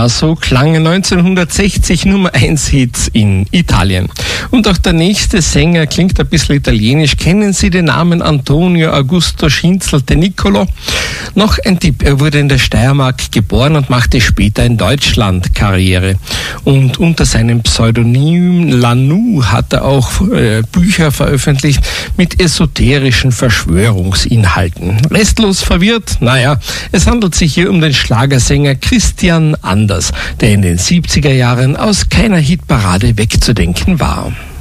Ja, so klangen 1960 Nummer 1 Hits in Italien. Und auch der nächste Sänger klingt ein bisschen italienisch. Kennen Sie den Namen Antonio Augusto Schinzel de Nicolo? Noch ein Tipp, er wurde in der Steiermark geboren und machte später in Deutschland Karriere. Und unter seinem Pseudonym Lanu hat er auch Bücher veröffentlicht mit esoterischen Verschwörungsinhalten. Restlos verwirrt? Naja, es handelt sich hier um den Schlagersänger Christian Anders, der in den 70er Jahren aus keiner Hitparade wegzudenken war.